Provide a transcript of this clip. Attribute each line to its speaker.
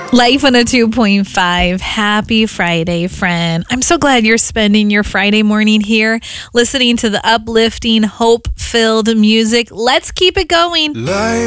Speaker 1: Life on a 2.5. Happy Friday, friend. I'm so glad you're spending your Friday morning here listening to the uplifting, hope-filled music. Let's keep it going.